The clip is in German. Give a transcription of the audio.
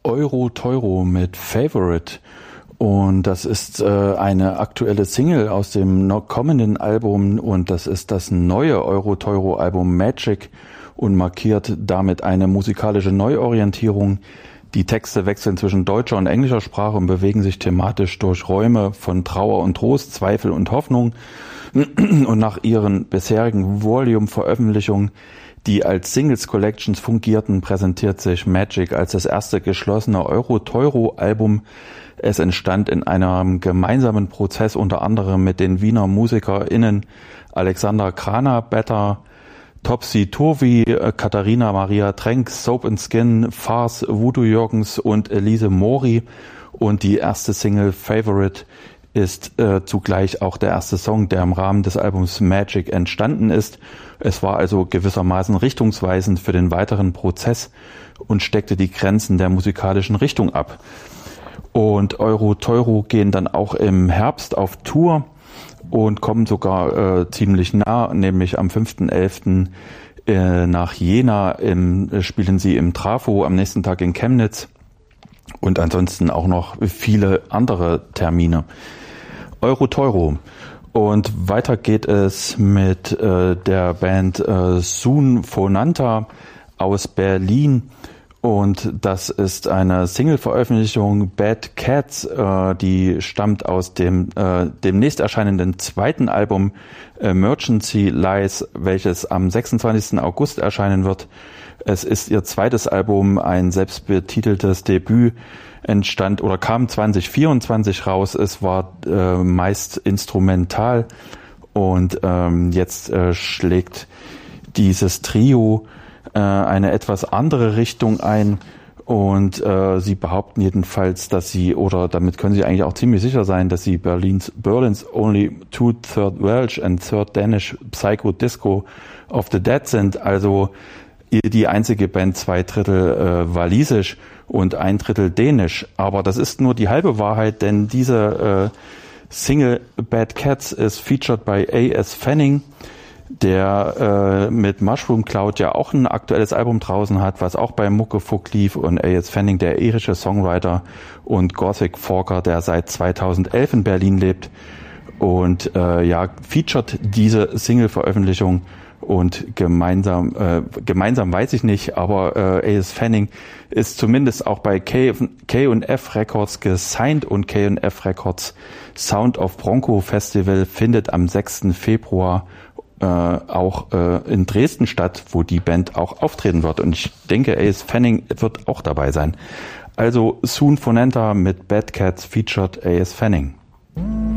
Euro Teuro mit Favorite. Und das ist eine aktuelle Single aus dem kommenden Album und das ist das neue Euro Teuro Album Magic und markiert damit eine musikalische Neuorientierung. Die Texte wechseln zwischen deutscher und englischer Sprache und bewegen sich thematisch durch Räume von Trauer und Trost, Zweifel und Hoffnung. Und nach ihren bisherigen Volume-Veröffentlichungen, die als Singles Collections fungierten, präsentiert sich Magic als das erste geschlossene Euro-Teuro-Album. Es entstand in einem gemeinsamen Prozess unter anderem mit den Wiener MusikerInnen Alexander Kraner-Better, Topsy Turvy, Katharina Maria Trenk, Soap and Skin, Fars, Voodoo Jürgens und Elise Mori. Und die erste Single Favorite ist zugleich auch der erste Song, der im Rahmen des Albums Magic entstanden ist. Es war also gewissermaßen richtungsweisend für den weiteren Prozess und steckte die Grenzen der musikalischen Richtung ab. Und Euro Teuro gehen dann auch im Herbst auf Tour und kommen sogar ziemlich nah, nämlich am 5.11. Nach Jena spielen sie im Trafo, am nächsten Tag in Chemnitz und ansonsten auch noch viele andere Termine. Euro Teuro. Und weiter geht es mit der Band Soon Phonanta aus Berlin. Und das ist eine Single-Veröffentlichung, Bad Cats, die stammt aus dem demnächst erscheinenden zweiten Album Emergency Lies, welches am 26. August erscheinen wird. Es ist ihr zweites Album, ein selbstbetiteltes Debüt, kam 2024 raus. Es war meist instrumental und jetzt schlägt dieses Trio eine etwas andere Richtung ein und sie behaupten jedenfalls, dass damit können sie eigentlich auch ziemlich sicher sein, dass sie Berlin's only two-third Welsh and third Danish Psycho Disco of the Dead sind, also die einzige Band 2/3 walisisch und 1/3 dänisch. Aber das ist nur die halbe Wahrheit, denn diese Single Bad Cats ist featured by A.S. Fanning, der mit Mushroom Cloud ja auch ein aktuelles Album draußen hat, was auch bei Muckefuck lief, und A.S. Fanning, der irische Songwriter, und Gothic Forker, der seit 2011 in Berlin lebt und featured diese Single-Veröffentlichung. Und gemeinsam weiß ich nicht, aber A.S. Fanning ist zumindest auch bei K&F Records gesigned und K&F Records Sound of Bronco Festival findet am 6. Februar auch in Dresden statt, wo die Band auch auftreten wird. Und ich denke, A.S. Fanning wird auch dabei sein. Also Soon Phonanta mit Bad Cats featured A.S. Fanning.